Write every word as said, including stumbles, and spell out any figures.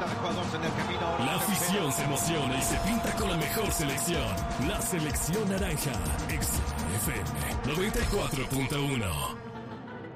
falta de jugadores en el camino. La afición se emociona y se pinta con la mejor selección. La selección naranja. X F M noventa y cuatro punto uno.